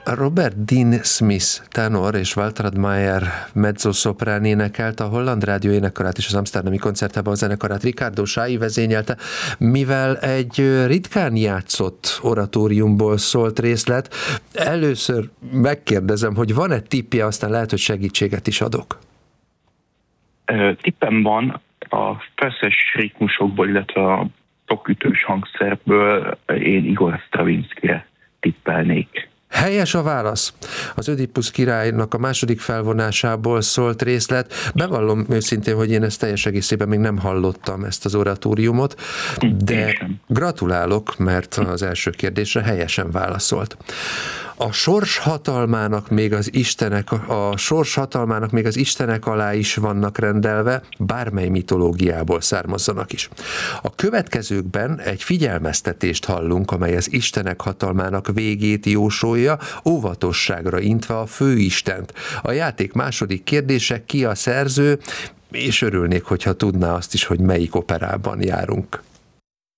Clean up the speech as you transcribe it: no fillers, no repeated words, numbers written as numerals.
Robert Dean Smith tenor és Walter Admire mezzoszoprán énekelt, a Holland Rádió énekkarát és az amszterdami koncertában a zenekarát Ricardo Sái vezényelte, mivel egy ritkán játszott oratóriumból szólt részlet. Először megkérdezem, hogy van-e tippje, aztán lehet, hogy segítséget is adok. Tippem van, a feszes ritmusokból, illetve a tokütős hangszerből én Igor Stravinskijre tippelnék. Helyes a válasz. Az Ödipusz királynak a második felvonásából szólt részlet. Bevallom őszintén, hogy én ezt teljes egészében még nem hallottam, ezt az oratóriumot, de gratulálok, mert az első kérdésre helyesen válaszolt. A sors hatalmának még az istenek alá is vannak rendelve, bármely mitológiából származzanak is. A következőkben egy figyelmeztetést hallunk, amely az istenek hatalmának végét jósolja, óvatosságra intve a főistent. A játék második kérdése: ki a szerző, és örülnék, hogyha tudná azt is, hogy melyik operában járunk.